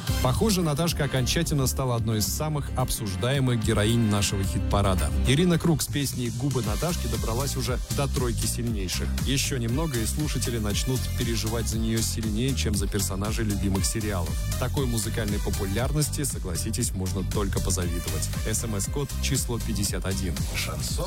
Похоже, Наташка окончательно стала одной из самых обсуждаемых героинь нашего хит-парада. Ирина Круг с песней «Губы Наташки» добралась уже до тройки сильнейших. Еще немного, и слушатели начнут переживать за нее сильнее, чем за персонажей любимых сериалов. Такой музыкальной популярности, согласитесь, можно только позавидовать. СМС-код число 51. Шансон.